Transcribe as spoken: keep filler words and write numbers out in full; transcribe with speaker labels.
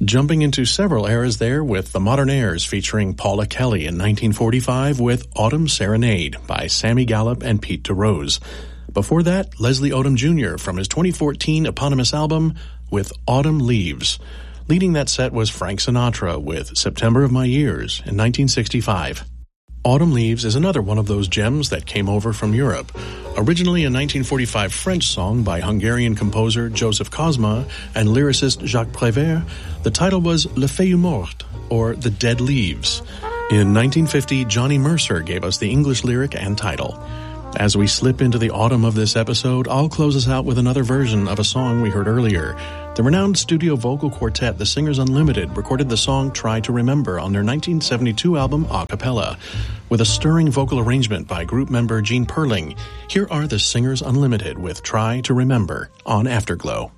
Speaker 1: Jumping into several eras there with the Modern Airs featuring Paula Kelly in nineteen forty-five with Autumn Serenade by Sammy Gallup and Pete DeRose. Before that, Leslie Odom Junior from his twenty fourteen eponymous album with Autumn Leaves. Leading that set was Frank Sinatra with September of My Years in nineteen sixty-five. Autumn Leaves is another one of those gems that came over from Europe. Originally a nineteen forty-five French song by Hungarian composer Joseph Kozma and lyricist Jacques Prévert, the title was Les Feuilles Mortes, or The Dead Leaves. In nineteen fifty, Johnny Mercer gave us the English lyric and title. As we slip into the autumn of this episode, I'll close us out with another version of a song we heard earlier. The renowned studio vocal quartet The Singers Unlimited recorded the song Try to Remember on their nineteen seventy-two album A Cappella. With a stirring vocal arrangement by group member Gene Perling, here are The Singers Unlimited with Try to Remember on Afterglow.